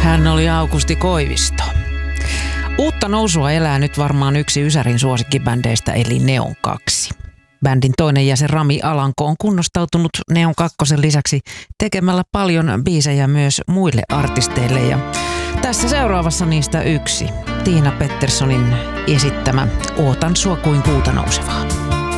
Hän oli Aukusti Koivisto. Uutta nousua elää nyt varmaan yksi Ysärin suosikkibändeistä eli Neon 2. Bändin toinen jäsen Rami Alanko on kunnostautunut Neon 2 lisäksi tekemällä paljon biisejä myös muille artisteille. Ja tässä seuraavassa niistä yksi. Tiina Petterssonin esittämä Ootan sua kuin kuuta nousevaa.